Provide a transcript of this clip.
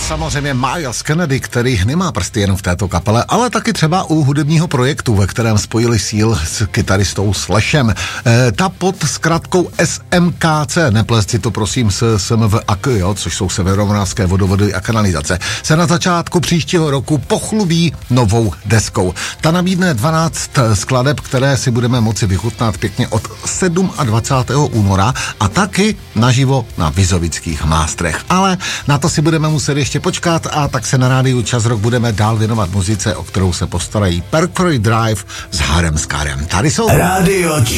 samozřejmě Miles Kennedy, který nemá prsty jen v této kapele, ale taky třeba u hudebního projektu, ve kterém spojili síl s kytaristou Slashem. Ta pod zkratkou SMKC, neplést si to prosím s SMVAK, jo, což jsou Severomoravské vodovody a kanalizace, se na začátku příštího roku pochlubí novou deskou. Ta nabídne 12 skladeb, které si budeme moci vychutnat pěkně od 27. února a taky naživo na Vizovických Mástrech. Ale na to si budeme muset ještě počkat a tak se na rádiu Čas Rock budeme dál věnovat muzice, o kterou se postarají Perchory Drive s Harem Skarem. Tady jsou...